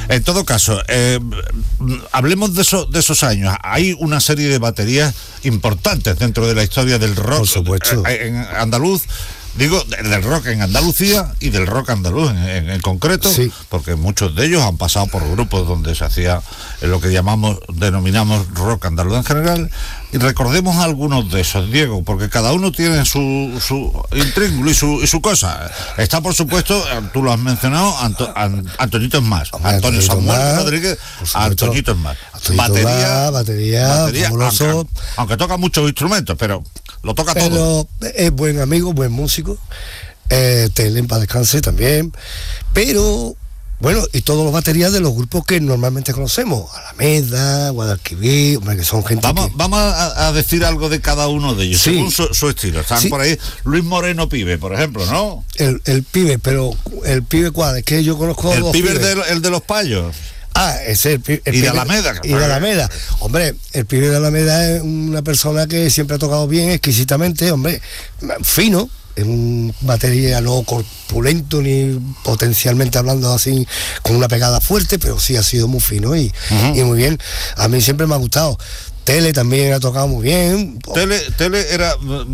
En todo caso, hablemos de esos años. Hay una serie de baterías importantes dentro de la historia del rock, por supuesto, en andaluz. Digo, del rock en Andalucía y del rock andaluz en concreto, sí, porque muchos de ellos han pasado por grupos donde se hacía lo que denominamos rock andaluz en general. Y recordemos algunos de esos, Diego, porque cada uno tiene su intríngulo y su cosa. Está, por supuesto, tú lo has mencionado, Antoñito es más, Antonio Samuel Rodríguez, Antoñito es más. Batería, fabuloso. Aunque toca muchos instrumentos, pero lo toca todo. Pero es buen amigo, buen músico. Tele en paz descanse también. Pero, bueno, y todos los baterías de los grupos que normalmente conocemos. Alameda, Guadalquivir, que son gente Vamos a decir algo de cada uno de ellos, sí, según su estilo. Están por ahí Luis Moreno Pibe, por ejemplo, ¿no? El Pibe, pero ¿el Pibe cuál? Es que yo conozco el dos Pibe, pibes. el de los Payos. Ese el y Pibe, de Alameda. Y de Alameda. Hombre, el Pibe de Alameda es una persona que siempre ha tocado bien, exquisitamente, hombre, fino. Es un batería no corpulento ni potencialmente hablando así con una pegada fuerte, pero sí ha sido muy fino y muy bien. A mí siempre me ha gustado. Tele también ha tocado muy bien. Tele era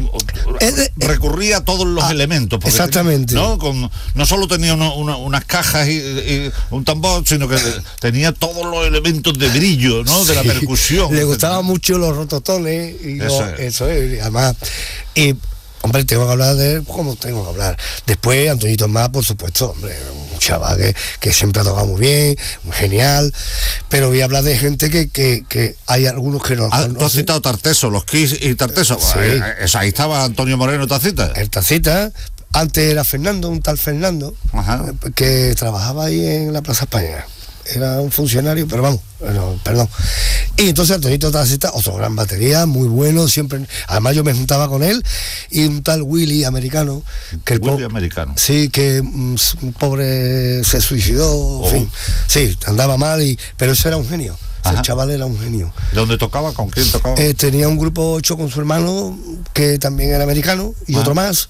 recurría a todos los elementos. Exactamente. No solo tenía unas cajas y un tambor, sino que tenía todos los elementos de brillo, ¿no? De la percusión. Le gustaban mucho los rototones y eso es. Además, hombre, tengo que hablar de él como tengo que hablar. Después, Antoñito más, por supuesto, hombre, un chaval que siempre ha tocado muy bien, muy genial. Pero voy a hablar de gente que hay algunos que no conocen. Tú has citado Tarteso, los Kiss y Tarteso. Sí. Ahí estaba Antonio Moreno Tacita. El Tacita. Antes era Fernando, un tal Fernando, que trabajaba ahí en la Plaza España. Era un funcionario, pero vamos, perdón. Y entonces Antonito Tacita, otro gran batería, muy bueno, siempre. Además yo me juntaba con él y un tal Willy americano, que americano. Sí, que un pobre se suicidó, en fin. Sí, andaba mal pero ese era un genio. El chaval era un genio. ¿Dónde tocaba? ¿Con quién tocaba? Tenía un grupo 8 con su hermano, que también era americano, y otro más.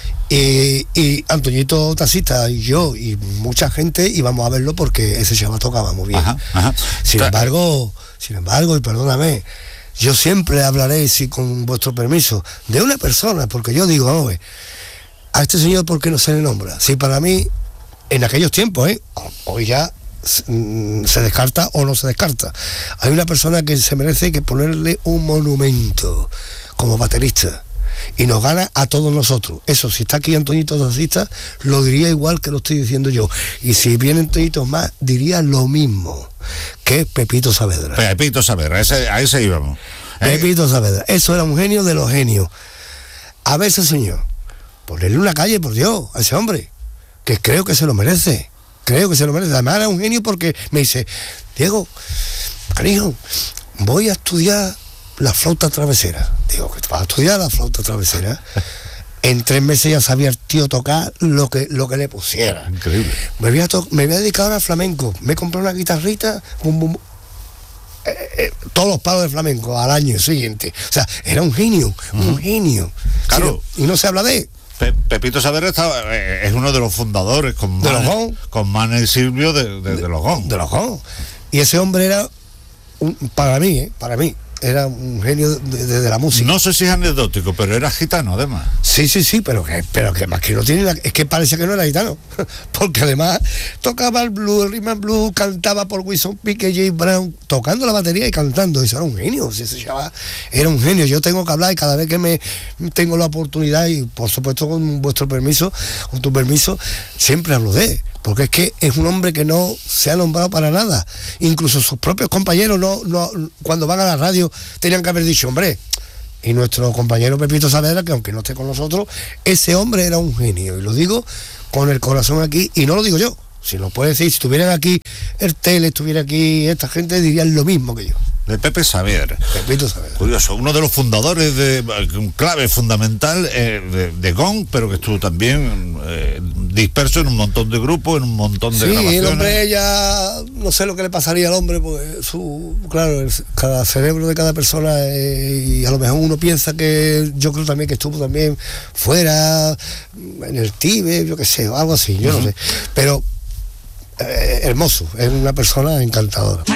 Y Antoñito Tacita y yo y mucha gente íbamos a verlo porque ese chaval tocaba muy bien. Sin embargo, y perdóname, yo siempre hablaré, si con vuestro permiso, de una persona, porque yo digo, vamos a ver, a este señor, ¿por qué no se le nombra? Si para mí, en aquellos tiempos, hoy ya se descarta o no se descarta. Hay una persona que se merece que ponerle un monumento como baterista y nos gana a todos nosotros. Eso, si está aquí Antoñito Tacita, lo diría igual que lo estoy diciendo yo, y si viene Antoñito más, diría lo mismo, que es Pepito Saavedra. Pepito Saavedra, a ese íbamos. Pepito Saavedra, eso era un genio de los genios. A ver ese señor, ponerle una calle, por Dios, a ese hombre, que creo que se lo merece. Además era un genio porque me dice, Diego, cariño, voy a estudiar la flauta travesera. Digo, ¿que vas a estudiar la flauta travesera? En 3 meses ya sabía el tío tocar lo que le pusiera. Increíble. Me voy a dedicar ahora al flamenco. Me compré una guitarrita, todos los palos de flamenco al año siguiente. O sea, era un genio. Claro. Sí, y no se habla de él. Pepito Saavedra es uno de los fundadores con Mane y Silvio de los Gong. De los Gong. Y ese hombre era, para mí, era un genio de la música. No sé si es anecdótico, pero era gitano además. Sí, pero que más que no tiene es que parecía que no era gitano, porque además tocaba el blues, el rhythm and blues, cantaba por Wilson Pickett, James Brown, tocando la batería y cantando. Eso era un genio, ese chaval era un genio. Yo tengo que hablar, y cada vez que me tengo la oportunidad, y por supuesto con vuestro permiso, con tu permiso, siempre hablo de él. Porque es que es un hombre que no se ha nombrado para nada. Incluso sus propios compañeros no cuando van a la radio tenían que haber dicho, hombre. Y nuestro compañero Pepito Saavedra, que aunque no esté con nosotros, ese hombre era un genio. Y lo digo con el corazón aquí, y no lo digo yo. Si lo puede decir, si estuvieran aquí el Tele, estuviera aquí esta gente, dirían lo mismo que yo. De Pepe Saavedra. Pepito Saavedra. Curioso, uno de los fundadores un clave fundamental de Gong, pero que estuvo también disperso en un montón de grupos, en un montón de grabaciones. Sí, el hombre ya, no sé lo que le pasaría al hombre, pues cada cerebro de cada persona, y a lo mejor uno piensa que, yo creo también que estuvo también fuera, en el Tíbet, yo qué sé, algo así, yo no sé, pero hermoso, es una persona encantadora.